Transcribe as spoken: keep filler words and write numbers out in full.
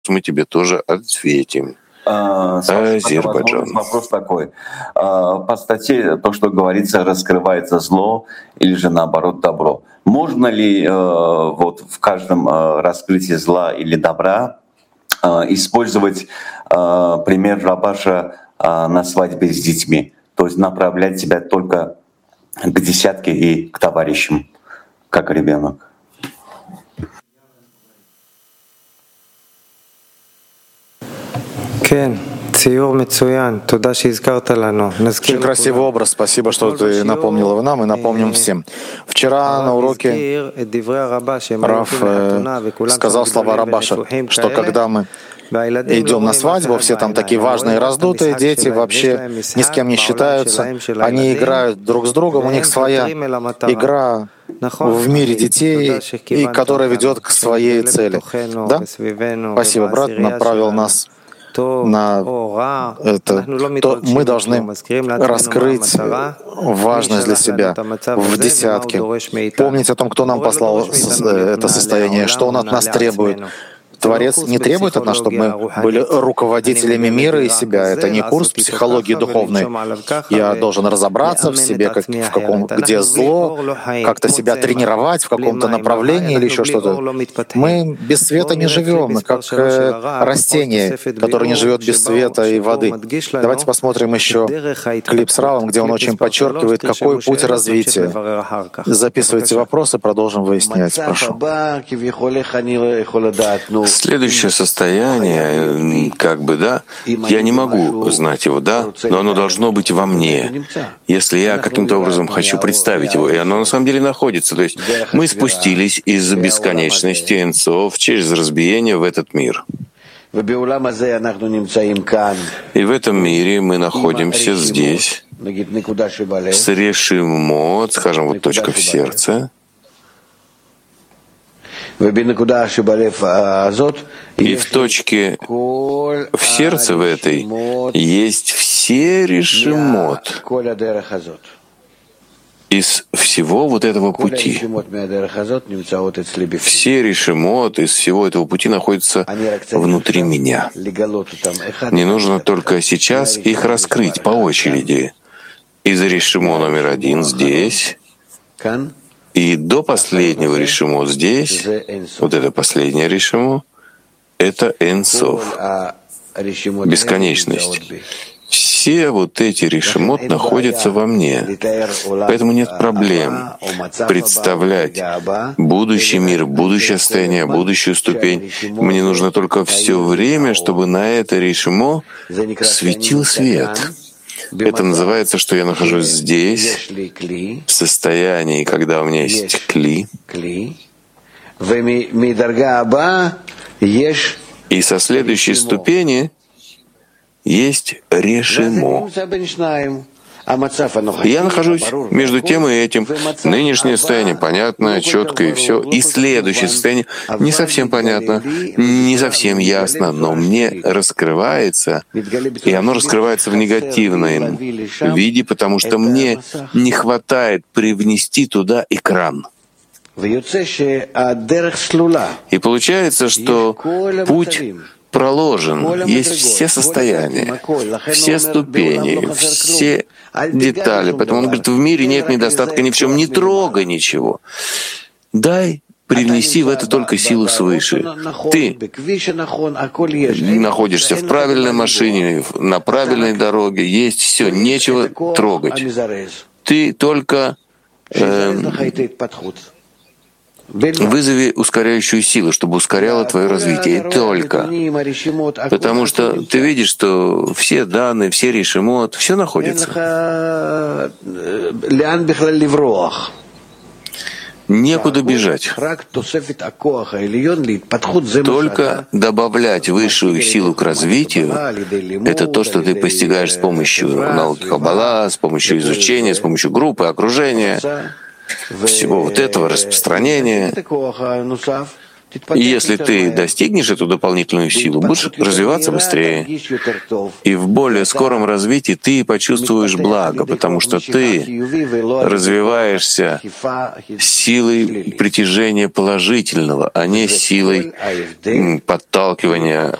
мы тебе тоже ответим. Саша, Азербайджан. Вопрос такой. По статье то, что говорится, раскрывается зло или же наоборот добро. Можно ли вот в каждом раскрытии зла или добра использовать пример Рабаша на свадьбе с детьми? То есть направлять себя только к десятке и к товарищам, как ребенок? Очень красивый образ. Спасибо, что ты напомнил его нам и напомним всем. Вчера на уроке Рав сказал слова Рабаша, что когда мы идем на свадьбу, все там такие важные, раздутые дети, вообще ни с кем не считаются. Они играют друг с другом, у них своя игра в мире детей, и которая ведет к своей цели. Да? Спасибо, брат, направил нас на это, то мы должны раскрыть важность для себя в десятке, помнить о том, кто нам послал это состояние, что он от нас требует. Творец не требует от нас, чтобы мы были руководителями мира и себя. Это не курс психологии духовной. Я должен разобраться в себе, как, в каком, где зло, как-то себя тренировать в каком-то направлении или еще что-то. Мы без света не живем, мы как э, растение, которое не живет без света и воды. Давайте посмотрим еще клип с Равом, где он очень подчеркивает, какой путь развития. Записывайте вопросы, продолжим выяснять. Прошу. Следующее состояние, как бы, да, я не могу знать его, да, но оно должно быть во мне. Если я каким-то образом хочу представить его, и оно на самом деле находится. То есть мы спустились из бесконечности Энцов через разбиение в этот мир. И в этом мире мы находимся здесь с решимот, скажем, вот точка в сердце. И в точке, в сердце в этой, есть все решимот из всего вот этого пути. Все решимот из всего этого пути находятся внутри меня. Мне нужно только сейчас их раскрыть по очереди. Из решимо номер один здесь, и до последнего решимо здесь, вот это последнее решимо, это Энсов, бесконечность. Все вот эти решимот находятся во мне. Поэтому нет проблем представлять будущий мир, будущее состояние, будущую ступень. Мне нужно только все время, чтобы на это решимо светил свет. Это называется, что я нахожусь здесь, в состоянии, когда у меня есть кли. И со следующей ступени есть решимо. Я нахожусь между тем и этим. Нынешнее состояние понятно, четко и все. И следующее состояние не совсем понятно, не совсем ясно, но мне раскрывается, и оно раскрывается в негативном виде, потому что мне не хватает привнести туда экран. И получается, что путь проложен, есть все состояния, все ступени, все детали. Поэтому он говорит, в мире нет недостатка ни в чем, не трогай ничего. Дай привнеси в это только силу свыше. Ты находишься в правильной машине, на правильной дороге, есть все, нечего трогать. Ты только э, вызови ускоряющую силу, чтобы ускоряла твое развитие. И только. Потому что ты видишь, что все данные, все решимот, все находится. Некуда бежать. Только добавлять высшую силу к развитию — это то, что ты постигаешь с помощью науки Каббала, с помощью изучения, с помощью группы, окружения, всего вот этого распространения. И если ты достигнешь эту дополнительную силу, будешь развиваться быстрее. И в более скором развитии ты почувствуешь благо, потому что ты развиваешься силой притяжения положительного, а не силой подталкивания